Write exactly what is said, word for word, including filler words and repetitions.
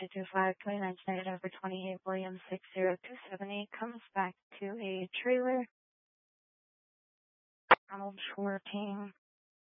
two two five, twenty-nine United over twenty-eight, William six zero two seven eight comes back to a trailer. Arnold Shore team.